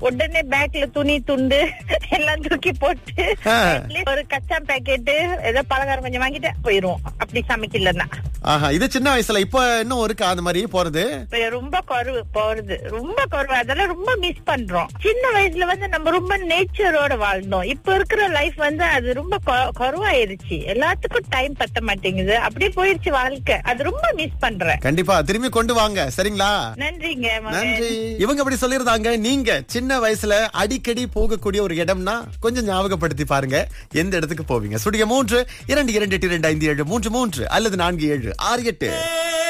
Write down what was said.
உடனே பேக்ல துணி துண்டு எல்லாம் தூக்கி போட்டு ஒரு கச்சா பாக்கெட்டு ஏதோ பலகாரம் கொஞ்சம் வாங்கிட்டு போயிருவோம். அப்படி சமைக்கலன்னா. இது சின்ன வயசுல. இப்ப இன்னும் இருக்கா அந்த மாதிரி போறது? ரொம்ப குறைவு போறது, ரொம்ப குறைவு. அதெல்லாம் ரொம்ப மிஸ் பண்றோம். சின்ன வயசுல நம்ம ரொம்ப நேச்சரோட வாழ்ந்தோம். இப்ப இருக்கிற லைஃப் அது ரொம்ப குறைவாயிருச்சு. எல்லாத்துக்கும் டைம் பத்த மாட்டேங்குது. அப்படியே போயிருச்சு வாழ்க்கை. அது ரொம்ப மிஸ் பண்றேன். கண்டிப்பா திரும்பி கொண்டு வாங்க. சரிங்களா? நன்றிங்க. நன்றி. இவங்க அப்படி சொல்லிருந்தாங்க. நீங்க சின்ன வயசுல அடிக்கடி போகக்கூடிய ஒரு இடம்னா கொஞ்சம் ஞாபகப்படுத்தி பாருங்க. எந்த இடத்துக்கு போவீங்க? 3 2 2 2 5 7 3 3 அல்லது 4 7 6 8.